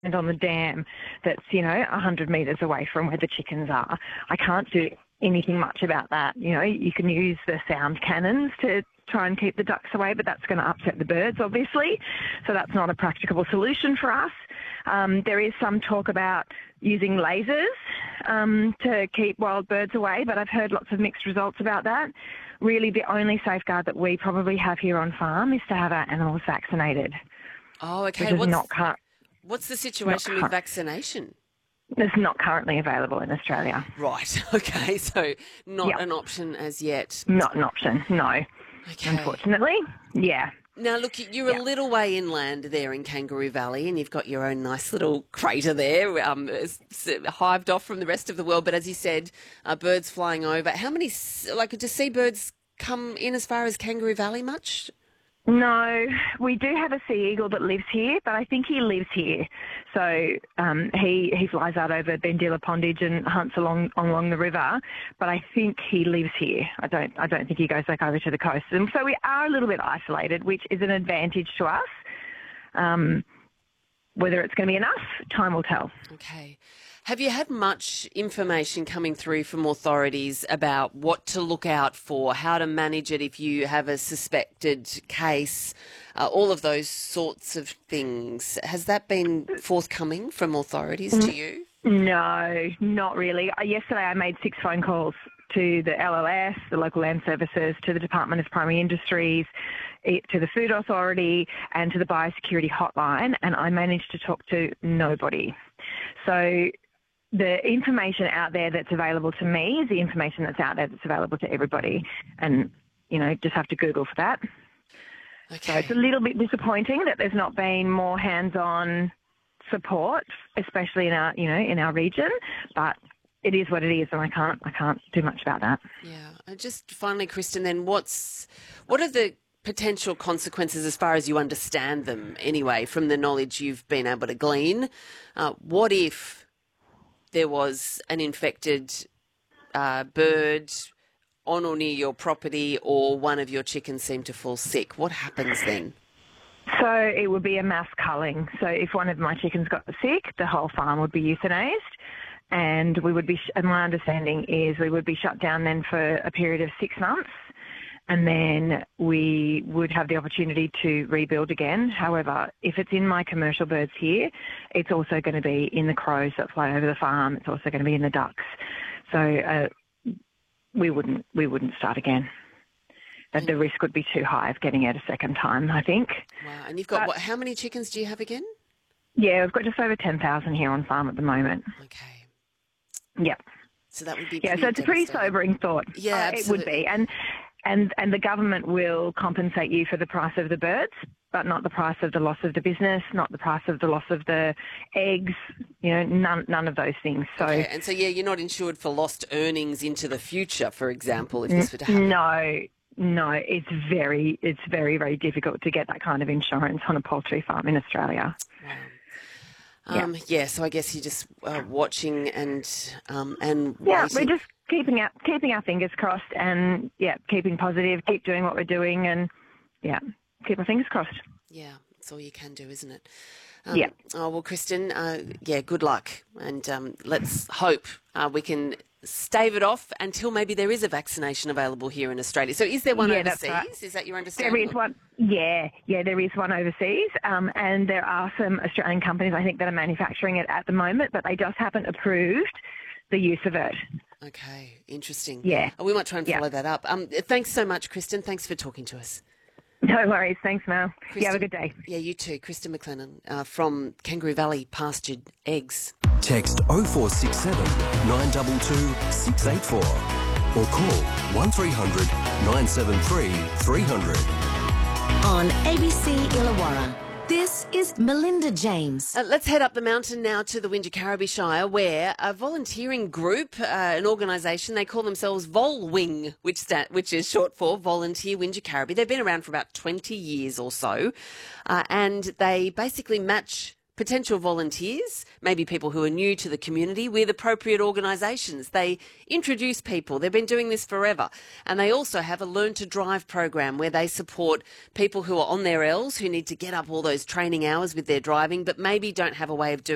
on the dam that's, 100 metres away from where the chickens are. I can't do anything much about that. You can use the sound cannons to try and keep the ducks away, but that's going to upset the birds, obviously. So that's not a practicable solution for us. There is some talk about using lasers to keep wild birds away, but I've heard lots of mixed results about that. Really, the only safeguard that we probably have here on farm is to have our animals vaccinated. Oh, okay. What's the situation with vaccination? It's not currently available in Australia. Right. Okay. So not an option as yet. Not an option, no. Okay. Unfortunately, yeah. Now, look, you're a little way inland there in Kangaroo Valley, and you've got your own nice little crater there, hived off from the rest of the world. But as you said, birds flying over. How many, do seabirds come in as far as Kangaroo Valley much? No, we do have a sea eagle that lives here, but I think he lives here. So he flies out over Bendilla Pondage and hunts along the river, but I think he lives here. I don't think he goes back over to the coast. And so we are a little bit isolated, which is an advantage to us. Whether it's going to be enough, time will tell. Okay. Have you had much information coming through from authorities about what to look out for, how to manage it if you have a suspected case, all of those sorts of things? Has that been forthcoming from authorities to you? No, not really. Yesterday I made 6 phone calls to the LLS, the Local Land Services, to the Department of Primary Industries, to the Food Authority and to the Biosecurity Hotline, and I managed to talk to nobody. So the information out there that's available to me is the information that's out there that's available to everybody. And, just have to Google for that. Okay. So it's a little bit disappointing that there's not been more hands-on support, especially in our region, but it is what it is, and I can't do much about that. Yeah. And just finally, Kristen, then what are the potential consequences as far as you understand them anyway, from the knowledge you've been able to glean? What if there was an infected bird on or near your property, or one of your chickens seemed to fall sick? What happens then? So it would be a mass culling. So if one of my chickens got sick, the whole farm would be euthanized, and we would be. And my understanding is we would be shut down then for a period of 6 months, and then we would have the opportunity to rebuild again. However, if it's in my commercial birds here, it's also going to be in the crows that fly over the farm. It's also going to be in the ducks. So we wouldn't start again. The risk would be too high of getting it a second time, I think. Wow. And you've got how many chickens do you have again? Yeah, we've got just over 10,000 here on farm at the moment. Okay. Yep. So that would be so it's a pretty sobering thought. Yeah, absolutely. It would be. And the government will compensate you for the price of the birds, but not the price of the loss of the business, not the price of the loss of the eggs, none of those things. So, okay. And so, you're not insured for lost earnings into the future, for example, if this were to happen? No, it's very, very difficult to get that kind of insurance on a poultry farm in Australia. Wow. So I guess you're just watching and waiting. We're just keeping our fingers crossed and keeping positive, keep doing what we're doing, and keep our fingers crossed. Yeah, that's all you can do, isn't it? Oh well, Kristen. Good luck, and let's hope we can stave it off until maybe there is a vaccination available here in Australia. So is there one overseas? That's right. Is that your understanding? There is one. Yeah, there is one overseas, and there are some Australian companies, I think, that are manufacturing it at the moment, but they just haven't approved the use of it. Okay, interesting. Yeah. We might try and follow that up. Thanks so much, Kristen. Thanks for talking to us. No worries. Thanks, Mel. You have a good day. Yeah, you too. Kristen McLennan from Kangaroo Valley Pastured Eggs. Text 0467 922 684 or call 1300 973 300. On ABC Illawarra, this is Melinda James. Let's head up the mountain now to the Wingecarribee Shire, where a volunteering group, an organisation, they call themselves VolWing, which is short for Volunteer Wingecarribee. They've been around for about 20 years or so, and they basically match potential volunteers, maybe people who are new to the community, with appropriate organisations. They introduce people. They've been doing this forever. And they also have a Learn to Drive program where they support people who are on their Ls, who need to get up all those training hours with their driving, but maybe don't have a way of doing